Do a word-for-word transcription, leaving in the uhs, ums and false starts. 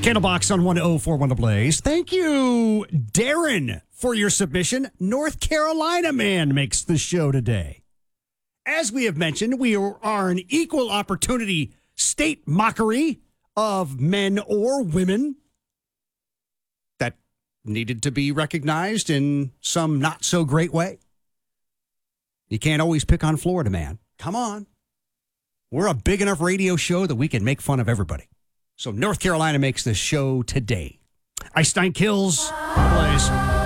Candlebox on one oh four one The Blaze. Thank you, Darren, for your submission. North Carolina man makes the show today. As we have mentioned, we are an equal opportunity state mockery of men or women that needed to be recognized in some not so great way. You can't always pick on Florida, man. Come on. We're a big enough radio show that we can make fun of everybody. So North Carolina makes this show today. Ice Nine Kills. Blaze.